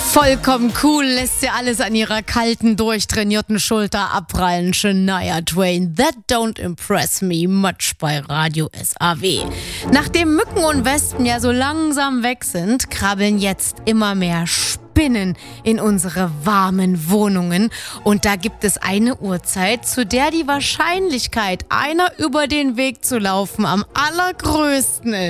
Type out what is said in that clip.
Vollkommen cool, lässt sie alles an ihrer kalten, durchtrainierten Schulter abprallen. Shania Twain, that don't impress me much bei Radio SAW. Nachdem Mücken und Wespen ja so langsam weg sind, krabbeln jetzt immer mehr Spinnen in unsere warmen Wohnungen. Und da gibt es eine Uhrzeit, zu der die Wahrscheinlichkeit, einer über den Weg zu laufen, am allergrößten ist.